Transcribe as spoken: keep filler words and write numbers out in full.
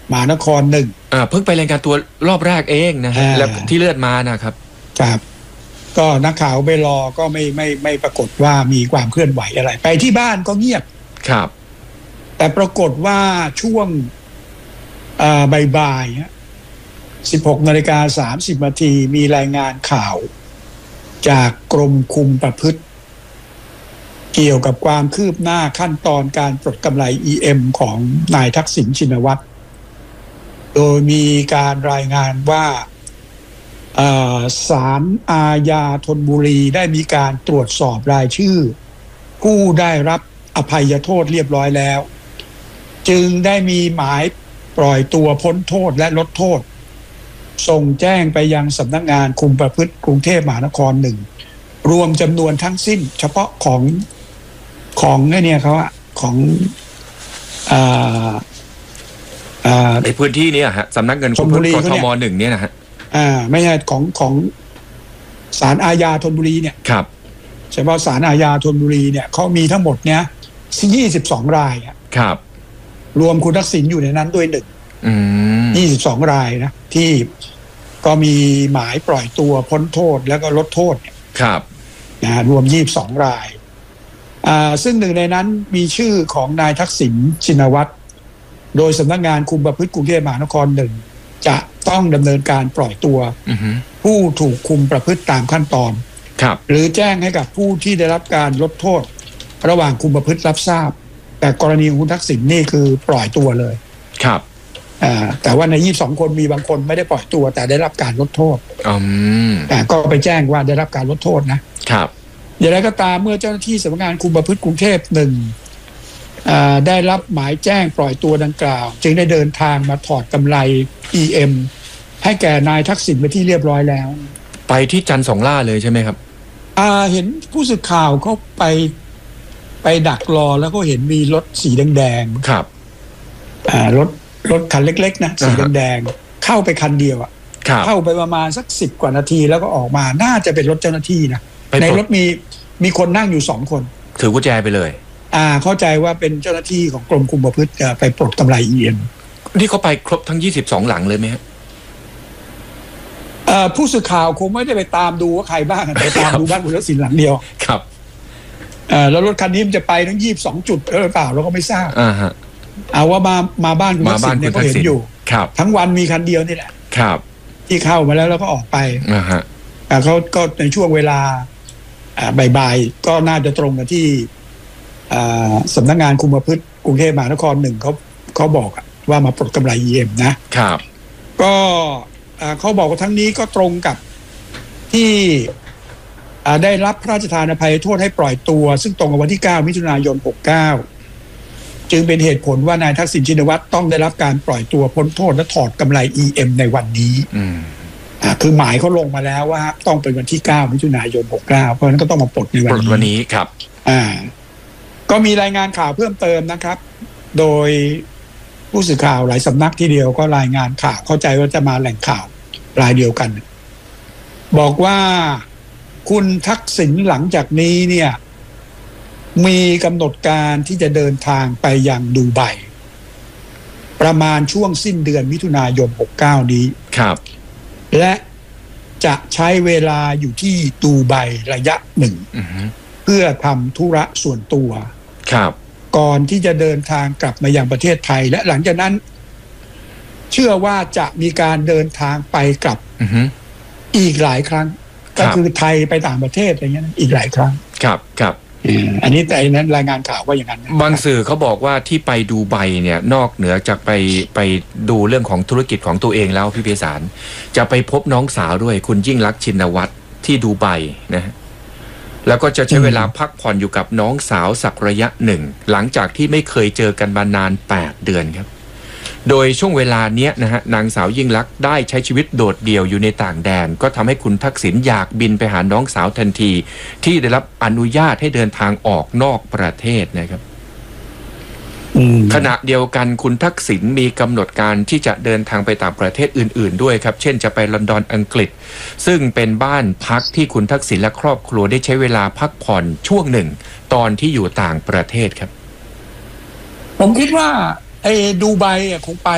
มหานครหนึ่งอ่าเพิ่งไปรายงานตัวรอบแรกเองนะฮะแล้วที่เลือดมานะครับครับก็นักข่าวไปรอก็ไม่ไม่ไม่ปรากฏว่ามีความเคลื่อนไหวอะไรไปที่บ้านก็เงียบครับแต่ปรากฏว่าช่วงบ่ายๆสิบหกนาฬิกาสามสิบนาทีมีรายงานข่าวจากกรมคุมประพฤติเกี่ยวกับความคืบหน้าขั้นตอนการปลดกำไร อี เอ็ม ของนายทักษิณชินวัตรโดยมีการรายงานว่าศาลอาญาธนบุรีได้มีการตรวจสอบรายชื่อผู้ได้รับอภัยโทษเรียบร้อยแล้วจึงได้มีหมายปล่อยตัวพ้นโทษและลดโทษส่งแจ้งไปยังสำนักงานคุมประพฤติกรุงเทพมหานครหนึ่งรวมจำนวนทั้งสิ้นเฉพาะของของไอ้เนี่ยเขาอะของอ่าอ่าในพื้นที่นี้ฮะสำนักเงินคุมประพฤติกทมหนึ่งเนี่ยนะฮะอ่าไม่ใช่ของของศาลอาญาธนบุรีเนี่ยครับเฉพาะศาลอาญาธนบุรีเนี่ยเขามีทั้งหมดเนี้ยยี่สิบสองรายอ่ะครับรวมคุณทักษิณอยู่ในนั้นด้วยหนึ่งยี่สิบสองรายนะที่ก็มีหมายปล่อยตัวพ้นโทษแล้วก็ลดโทษเนี่ยครับนะรวมยี่สิบสองรายอ่าซึ่งหนึ่งในนั้นมีชื่อของนายทักษิณชินวัตรโดยสำนักงานคุมประพฤติกรุงเทพมหานครหนึ่งจะต้องดำเนินการปล่อยตัวผู้ถูกคุมประพฤติตามขั้นตอนหรือแจ้งให้กับผู้ที่ได้รับการลดโทษระหว่างคุมประพฤติรับทราบแต่กรณีของคุณทักษิณนี่คือปล่อยตัวเลยครับแต่ว่าในยี่สิบสองคนมีบางคนไม่ได้ปล่อยตัวแต่ได้รับการลดโทษแต่ก็ไปแจ้งว่าได้รับการลดโทษนะครับอย่างไรก็ตามเมื่อเจ้าหน้าที่สำนักงานคุมประพฤติกรุงเทพหนึ่งได้รับหมายแจ้งปล่อยตัวดังกล่าวจึงได้เดินทางมาถอดกำไร อี เอ็ม ให้แก่นายทักษิณไปที่เรียบร้อยแล้วไปที่จันทร์สองล่าเลยใช่ไหมครับอ่าเห็นผู้สื่อข่าวเขาไปไปดักรอแล้วก็เห็นมีรถสีแดงๆครับอ่ารถรถคันเล็กๆนะสีแดงๆเข้าไปคันเดียวอ่ะเข้าไปประมาณสักสิบกว่านาทีแล้วก็ออกมาน่าจะเป็นรถเจ้าหน้าที่นะในรถมีมีคนนั่งอยู่สองคนถือกุญแจไปเลยอ่าเข้าใจว่าเป็นเจ้าหน้าที่ของกรมคุมประพฤติจะไปปลดกำไร อี เอ็มนี่เขาไปครบทั้งยี่สิบสองหลังเลยไหมครับผู้สื่อข่าวคงไม่ได้ไปตามดูว่าใครบ้างแต่ตามดูบ้านคุณทักษิณหลังเดียวครับแล้วรถคันนี้มันจะไปทั้งยี่สิบสองจุดหรือเปล่าเราก็ไม่ทราบอ่าฮะเอาว่ามามาบ้านคุณทักษิณเนี่ยก็เห็นอยู่ทั้งวันมีคันเดียวนี่แหละครับที่เข้ามาแล้วแล้วก็ออกไปอ่าฮะเขาก็ในช่วงเวลาบ่ายๆก็น่าจะตรงกับที่สำนักงานคุมประพฤติกรุงเทพมหานครหนึ่งเขาเขาบอกว่ามาปลดกำไร อี เอ็ม นะครับก็เขาบอกว่าทั้งนี้ก็ตรงกับที่ได้รับพระราชทานอภัยโทษให้ปล่อยตัวซึ่งตรงกับวันที่เก้ามิถุนายนหกสิบเก้าจึงเป็นเหตุผลว่านายทักษิณชินวัตรต้องได้รับการปล่อยตัวพ้นโทษและถอดกำไร อี เอ็ม ในวันนี้อ่าคือหมายเขาลงมาแล้วว่าต้องเป็นวันที่เก้ามิถุนายนหกสิบเก้าเพราะฉะนั้นก็ต้องมาปลดในวันนี้ปลดวันนี้ครับอ่าก็มีรายงานข่าวเพิ่มเติมนะครับโดยผู้สื่อข่าวหลายสำนักทีเดียวก็รายงานข่าวเข้าใจว่าจะมาแหล่งข่าวรายเดียวกันบอกว่าคุณทักษิณหลังจากนี้เนี่ยมีกำหนดการที่จะเดินทางไปยังดูไบประมาณช่วงสิ้นเดือนมิถุนายนหกสิบเก้านี้ครับและจะใช้เวลาอยู่ที่ดูไบระยะหนึ่งเพื่อทำธุระส่วนตัวครับก่อนที่จะเดินทางกลับมายังประเทศไทยและหลังจากนั้นเชื่อว่าจะมีการเดินทางไปกลับอีกหลายครั้งก็คือไทยไปต่างประเทศอะไรเงี้ยอีกหลายครั้งครับครับอันนี้แต่นั้นรายงานข่าวว่าอย่างนั้นบางสื่อเขาบอกว่าที่ไปดูไบเนี่ยนอกเหนือจากไปไปดูเรื่องของธุรกิจของตัวเองแล้วพี่เภสัชจะไปพบน้องสาวด้วยคุณยิ่งลักษณ์ชินวัตรที่ดูไบนะฮะแล้วก็จะใช้เวลาพักผ่อนอยู่กับน้องสาวสักระยะหนึ่งหลังจากที่ไม่เคยเจอกันมานานแปดเดือนครับโดยช่วงเวลาเนี้ยนะฮะนางสาวยิ่งลักษณ์ได้ใช้ชีวิตโดดเดี่ยวอยู่ในต่างแดนก็ทำให้คุณทักษิณอยากบินไปหาน้องสาวทันทีที่ได้รับอนุญาตให้เดินทางออกนอกประเทศนะครับขณะเดียวกันคุณทักษิณมีกำหนดการที่จะเดินทางไปต่างประเทศอื่นๆด้วยครับเช่นจะไปลอนดอนอังกฤษซึ่งเป็นบ้านพักที่คุณทักษิณและครอบครัวได้ใช้เวลาพักผ่อนช่วงหนึ่งตอนที่อยู่ต่างประเทศครับผมคิดว่าไอ้ดูไบอ่ะคงไป